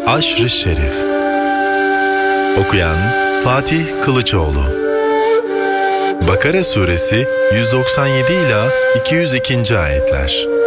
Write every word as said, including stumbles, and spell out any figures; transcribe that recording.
Aşr-ı Şerif. Okuyan Fatih Kılıçoğlu. Bakara Suresi yüz doksan yedi ila iki yüz ikinci ayetler.